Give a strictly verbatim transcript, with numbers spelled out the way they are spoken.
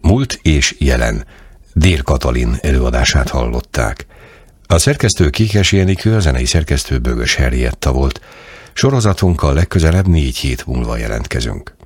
Múlt és jelen. Dél Katalin előadását hallották. A szerkesztő Kékes Jenikő, a zenei szerkesztő Bögös Henrietta volt. Sorozatunkkal legközelebb négy hét múlva jelentkezünk.